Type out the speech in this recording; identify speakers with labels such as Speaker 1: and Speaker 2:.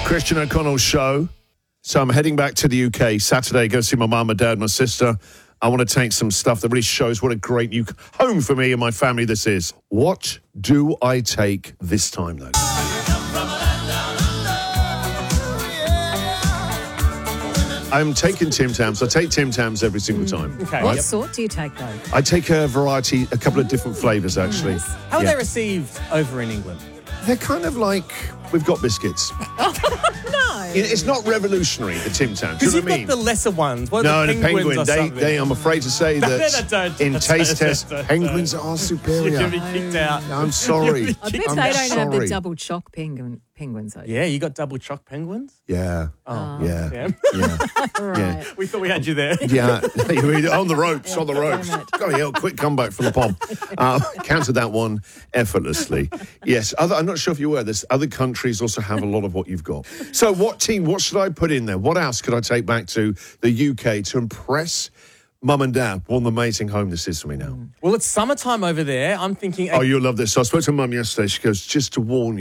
Speaker 1: Christian O'Connell's show. So I'm heading back to the UK Saturday, go see my mum, my dad, my sister. I want to take some stuff that really shows what a great new home for me and my family this is. What do I take this time, though? I'm taking Tim Tams. I take Tim Tams every single time.
Speaker 2: Okay.
Speaker 3: What sort do you take, though?
Speaker 1: I take a variety, a couple of different flavours, actually.
Speaker 2: How are
Speaker 1: Yeah.
Speaker 2: they received over in England?
Speaker 1: They're kind of like, we've got biscuits.
Speaker 3: No.
Speaker 1: It's not revolutionary, the Tim Tams. Do
Speaker 2: Because
Speaker 1: you
Speaker 2: you've
Speaker 1: know what I
Speaker 2: got
Speaker 1: mean?
Speaker 2: the lesser ones. What
Speaker 1: No,
Speaker 2: are
Speaker 1: the
Speaker 2: the penguins
Speaker 1: penguin.
Speaker 2: or something?
Speaker 1: They, I'm afraid to say that
Speaker 2: don't.
Speaker 1: in taste test,
Speaker 2: Don't.
Speaker 1: penguins are
Speaker 2: You're
Speaker 1: superior.
Speaker 2: going to be kicked out.
Speaker 1: I'm sorry.
Speaker 3: I bet
Speaker 1: I'm
Speaker 3: they don't have the
Speaker 1: sorry.
Speaker 3: double choc penguins, though.
Speaker 2: Yeah, you got double choc penguins?
Speaker 1: Yeah.
Speaker 2: Oh,
Speaker 1: Yeah.
Speaker 2: damn.
Speaker 1: Yeah.
Speaker 3: Right.
Speaker 2: We thought we had you there.
Speaker 1: Yeah. On the ropes, on the ropes.
Speaker 3: damn it.
Speaker 1: Got a quick comeback from the pub. Counted that one effortlessly. Yes. I'm not sure if you were. There's other countries also have a lot of what you've got. So what should I put in there? What else could I take back to the UK to impress Mum and Dad? What an amazing home this is for me now.
Speaker 2: Well, it's summertime over there. I'm thinking...
Speaker 1: Oh, you'll love this. So I spoke to Mum yesterday. She goes, just to warn you.